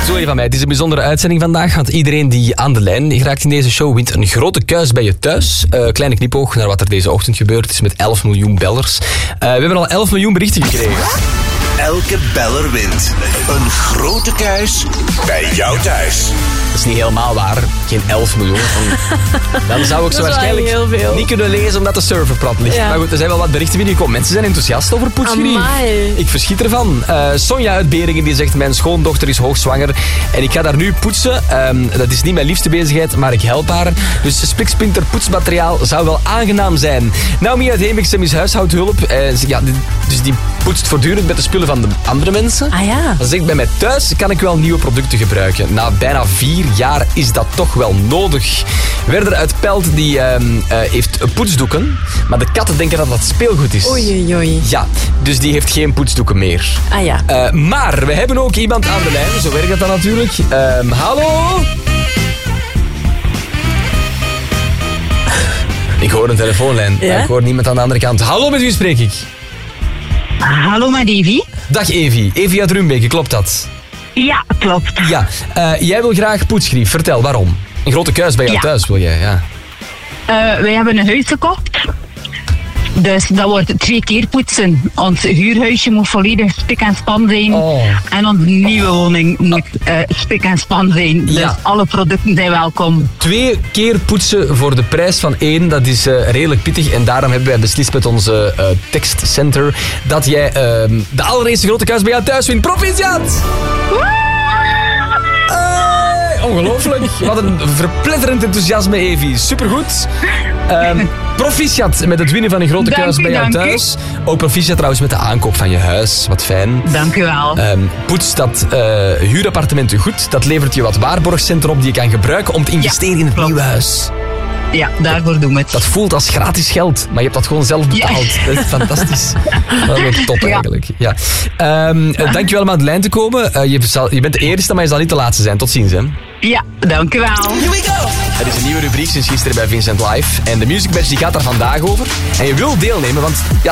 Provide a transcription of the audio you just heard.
Zoe van mij, het is een bijzondere uitzending vandaag, want iedereen die aan de lijn geraakt in deze show wint een grote kuis bij je thuis. Kleine knipoog naar wat er deze ochtend gebeurd is met 11 miljoen bellers. We hebben al 11 miljoen berichten gekregen. Elke beller wint een grote kuis bij jou thuis. Dat is niet helemaal waar. Geen 11 miljoen. Dan zou ik zo waarschijnlijk niet kunnen lezen omdat de server plat ligt. Ja. Maar goed, er zijn wel wat berichten binnengekomen. Mensen zijn enthousiast over poetsgrief. Ik verschiet ervan. Sonja uit Beringen die zegt, mijn schoondochter is hoogzwanger en ik ga daar nu poetsen. Dat is niet mijn liefste bezigheid, maar ik help haar. Dus spiksplinter poetsmateriaal zou wel aangenaam zijn. Naomi uit Heembeksem is huishoudhulp. Dus die poetst voortdurend met de spullen van de andere mensen. Ah ja. Dan zegt bij mij thuis kan ik wel nieuwe producten gebruiken. Na bijna 4 jaar is dat toch wel nodig. Werder uit Pelt die heeft poetsdoeken, maar de katten denken dat dat speelgoed is. Oei. Ja, dus die heeft geen poetsdoeken meer. Ah ja. Maar we hebben ook iemand aan de lijn, zo werkt dat dan natuurlijk. Hallo? Ik hoor een telefoonlijn, maar ik hoor niemand aan de andere kant. Hallo, met wie spreek ik? Hallo, met Evie. Dag Evie. Evie uit Rumbeke, klopt dat? Ja, klopt. Ja, jij wil graag poetsgrief. Vertel, waarom? Een grote kuis bij jou thuis wil jij, ja. Wij hebben een huis gekocht. Dus dat wordt 2 keer poetsen. Ons huurhuisje moet volledig spik en span zijn. En onze nieuwe woning moet spik en span zijn. Dus alle producten zijn welkom. 2 keer poetsen voor de prijs van 1, dat is redelijk pittig. En daarom hebben wij beslist met onze tekstcenter dat jij de allereerste grote kuis bij jou thuis wint. Proficiat! Ongelooflijk. Wat een verpletterend enthousiasme, Evie. Supergoed. Proficiat met het winnen van een grote kuis bij jou thuis. Ook proficiat trouwens met de aankoop van je huis. Wat fijn. Dank u wel. Poets dat huurappartement goed. Dat levert je wat waarborgcenten op die je kan gebruiken om te investeren in het nieuwe huis. Ja, daarvoor doen we het. Dat voelt als gratis geld, maar je hebt dat gewoon zelf betaald. Ja. Dat is fantastisch. Dat is top eigenlijk. Ja. Dankjewel om aan de lijn te komen. Je bent de eerste, maar je zal niet de laatste zijn. Tot ziens, hè. Ja, dank u wel. Here we go! Het is een nieuwe rubriek sinds gisteren bij Vincent Live. En de Music Badge die gaat daar vandaag over. En je wil deelnemen, want